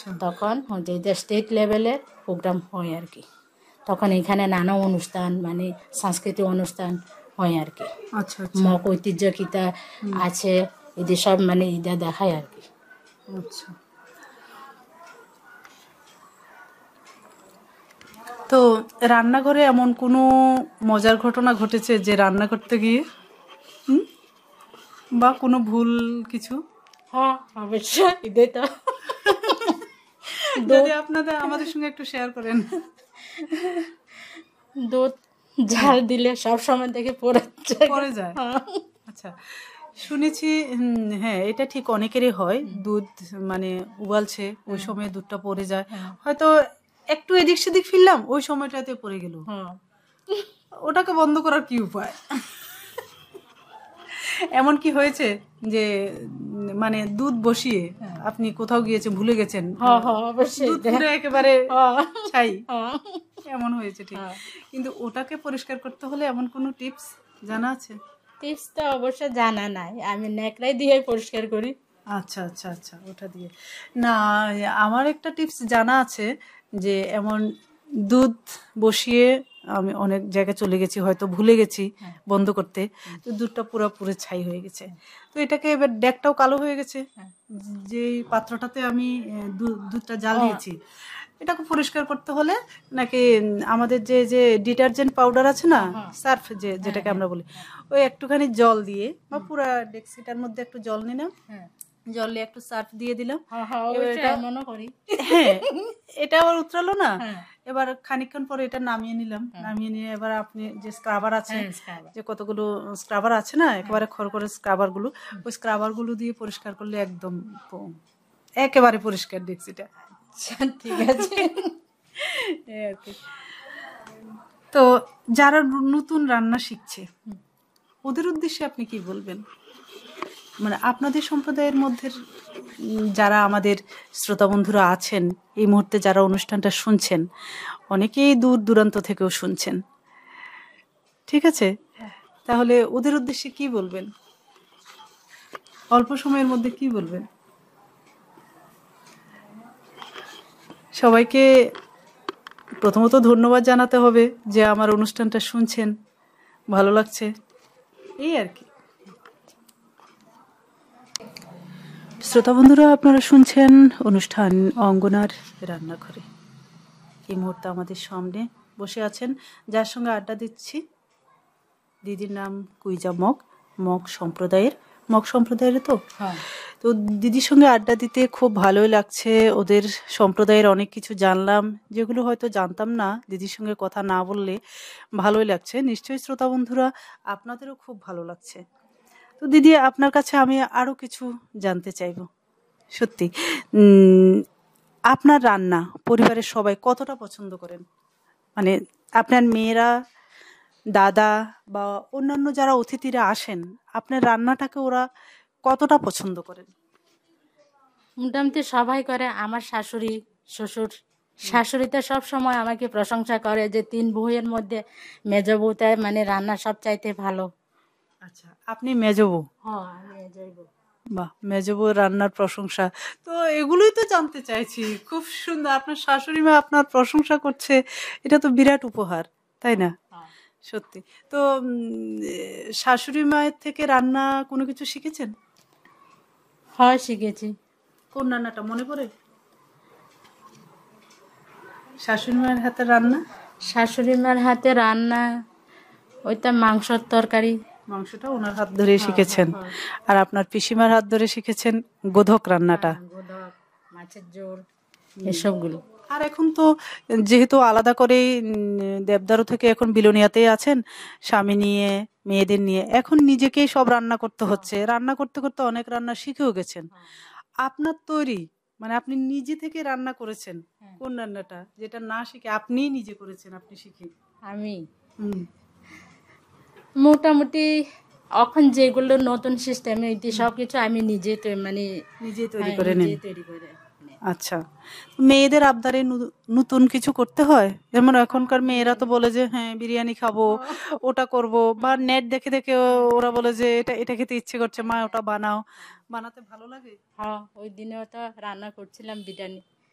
আচ্ছা তখন যে স্টেট লেভেলের প্রোগ্রাম হয় আর কি, তখন এখানে নানা অনুষ্ঠান মানে সাংস্কৃতিক অনুষ্ঠান হয় আর কি। আচ্ছা আচ্ছা মক ঐতিহ্য কিতা আছে এদের সব মানে ইদা দেখায় আর কি। আচ্ছা। তো রান্নাঘরে এমন কোনো মজার ঘটনা ঘটেছে যে রান্না করতে গিয়ে বা কোনো ভুল কিছু? হ্যাঁ অবশ্যই, এটাই তো যদি আপনাদের আমাদের সঙ্গে একটু শেয়ার করেন। দুধ ঝাল দিলে সব সময় থেকে পড়ে যায়। আচ্ছা, শুনেছি হ্যাঁ এটা ঠিক অনেকেরই হয়, দুধ মানে উবালছে ওই সময় দুধটা পড়ে যায়, হয়তো একটু এদিক সেদিক ফিরলাম ওই সময়টাতে পড়ে গেল, ওটাকে বন্ধ করার কি উপায়? এমন কি হয়েছে যে মানে দুধ বসিয়ে আপনি কোথাও গিয়েছেন ভুলে গেছেন, দুধ পুরো একেবারে ছাই, এমন হয়েছে ঠিক, কিন্তু ওটাকে পরিষ্কার করতে হলে এমন কোনো টিপস জানা আছে? টিপস তো অবশ্য জানা নাই, আমি ন্যাকড়াই দিয়ে পরিষ্কার করি। আচ্ছা আচ্ছা আচ্ছা, ওটা দিয়ে না। আমার একটা টিপস জানা আছে যে এমন দুধ বসিয়ে আমি অনেক জায়গায় চলে গেছি, হয়তো ভুলে গেছি বন্ধ করতে, তো দুধটা পুরো ছাই হয়ে গেছে, তো এটাকে এবার ডেকটাও কালো হয়ে গেছে, যে পাত্রটাতে আমি দুধটা জাল দিয়েছি, এটাকে পরিষ্কার করতে হলে নাকি আমাদের যে যে ডিটারজেন্ট পাউডার আছে না, সার্ফ যেটাকে আমরা বলি, ওই একটুখানি জল দিয়ে বা পুরা ডেক্সিটার মধ্যে একটু জল নিলাম, জল দিয়ে একটু সার্ফ দিয়ে দিলাম, হ্যাঁ এটা আবার উতরালো না, এবার খানিকক্ষণ পরে এটা নামিয়ে নিলাম, নামিয়ে নিয়ে এবার আপনি যে স্ক্রাবার আছে, যে কতগুলো স্ক্রাবার আছে না একেবারে খড়খড়ে স্ক্রাবার গুলো, ওই স্ক্রাবার গুলো দিয়ে পরিষ্কার করলে একদম একেবারে পরিষ্কার ডেক্সিটা। ঠিক আছে। তো যারা নতুন রান্না শিখছে ওদের উদ্দেশ্যে আপনি কি বলবেন? মানে আপনাদের সম্প্রদায়ের মধ্যে যারা আমাদের শ্রোতা বন্ধুরা আছেন এই মুহূর্তে, যারা অনুষ্ঠানটা শুনছেন, অনেকেই দূর দূরান্ত থেকেও শুনছেন, ঠিক আছে, তাহলে ওদের উদ্দেশ্যে কি বলবেন? অল্প সময়ের মধ্যে কি বলবেন? সবাইকে প্রথমত ধন্যবাদ জানাতে হবে যে আমার অনুষ্ঠানটা শুনছেন, ভালো লাগছে, এই আর কি। শ্রোতা বন্ধুরা, আপনারা শুনছেন অনুষ্ঠান অঙ্গনার রান্নাঘরে। এই মুহূর্তে আমাদের সামনে বসে আছেন যার সঙ্গে আড্ডা দিচ্ছি, দিদির নাম কুইজা মগ সম্প্রদায়ের তো দিদির সঙ্গে আড্ডা দিতে খুব ভালোই লাগছে, ওদের সম্প্রদায়ের অনেক কিছু জানলাম যেগুলো হয়তো জানতাম না, দিদির সঙ্গে কথা না বললে ভালোই লাগছে, নিশ্চয়ই শ্রোতা বন্ধুরা আপনাদেরও খুব ভালো লাগছে। তো দিদি আপনার কাছে আমি আরো কিছু জানতে চাইব, সত্যি আপনার রান্না পরিবারের সবাই কতটা পছন্দ করেন? মানে আপনার মেয়েরা, দাদা বা অন্যান্য যারা অতিথিরা আসেন, আপনার রান্নাটাকে ওরা কতটা পছন্দ করেন? মোটামুটি সবাই করে, আমার শাশুড়ি শ্বশুর, শাশুড়ি তো সব সময় আমাকে প্রশংসা করে যে 3 বউয়ের মধ্যে মেজ বউটা মানে রান্না সব চাইতে ভালো। আচ্ছা, আপনি মেজো বউ? হ্যাঁ আমি মেজই বউ। বাহ, মেজো বউ রান্নার প্রশংসা, তো এগুলোই তো জানতে চাইছি, খুব সুন্দর, আপনার শাশুড়ি মা আপনার প্রশংসা করছে, এটা তো বিরাট উপহার, তাই না? সত্যি। তো শাশুড়ি মায়ের থেকে রান্না কোনো কিছু শিখেছেন? হয় শিখেছি। কোন রান্নাটা মনে পড়ে? শাশুড়ি মায়ের হাতে রান্না? শাশুড়ি মার হাতে রান্না ওইটা মাংসর তরকারি, মাংসটা ওনার হাত ধরে শিখেছেন, আর আপনার পিসিমার হাত ধরে শিখেছেন গোধক রান্নাটা, মাছের ঝোল, এসবগুলো। আর এখন তো যেহেতু আলাদা করেই দেবদারু থেকে এখন বিলোনিয়াতেই আছেন স্বামী নিয়ে, মেয়েদের নিয়ে, এখন নিজেকেই সব রান্না করতে হচ্ছে, রান্না করতে করতে অনেক রান্না শিখেও গেছেন। আপনার তৈরি মানে আপনি নিজে থেকে রান্না করেছেন কোন রান্নাটা যেটা না শিখে আপনি নিজে করেছেন, আপনি শিখে? আমি মোটামুটি এখন যেগুলো নতুন সিস্টেমে সব কিছু আমি নিজে মানে নিজে তৈরি করে নেন। আচ্ছা, মেয়েদের আবদারে নতুন কিছু করতে হয়, যেমন এখনকার মেয়েরা তো বলে যে হ্যাঁ বিরিয়ানি খাবো, ওটা করব, বা নেট দেখে দেখে ওরা বলে যে এটা খেতে ইচ্ছে করছে, মা ওটা বানাও, বানাতে ভালো লাগে। হ্যাঁ, ওই দিনেও তো রান্না করছিলাম বিরিয়ানি।